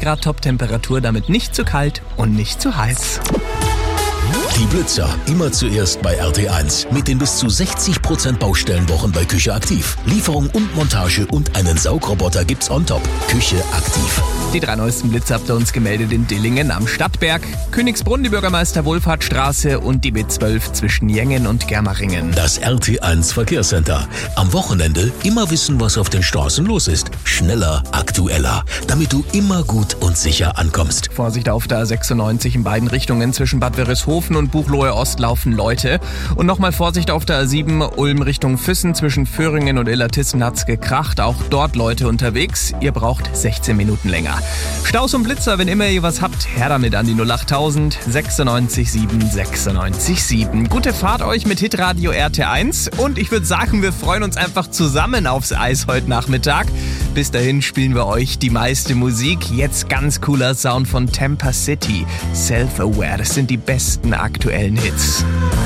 Grad Top-Temperatur, damit nicht zu kalt und nicht zu heiß. Die Blitzer, immer zuerst bei RT1. Mit den bis zu 60% Baustellenwochen bei Küche Aktiv. Lieferung und Montage und einen Saugroboter gibt's on top. Küche Aktiv. Die 3 neuesten Blitze habt ihr uns gemeldet in Dillingen am Stadtberg, Königsbrunn, die Bürgermeister-Wohlfahrtstraße und die B12 zwischen Jengen und Germeringen. Das RT1 Verkehrscenter. Am Wochenende immer wissen, was auf den Straßen los ist. Schneller, aktueller, damit du immer gut und sicher ankommst. Vorsicht auf der A96 in beiden Richtungen zwischen Bad Wörishofen und Buchloe Ost laufen Leute. Und nochmal Vorsicht auf der A7 Ulm Richtung Füssen zwischen Föhringen und Illertissen hat's gekracht. Auch dort Leute unterwegs. Ihr braucht 16 Minuten länger. Staus und Blitzer, wenn immer ihr was habt, her damit an die 08000 96 7 96 7. Gute Fahrt euch mit Hitradio RT1 und ich würde sagen, wir freuen uns einfach zusammen aufs Eis heute Nachmittag. Bis dahin spielen wir euch die meiste Musik. Jetzt ganz cooler Sound von Tampa City. Self-Aware, das sind die besten aktuellen Hits.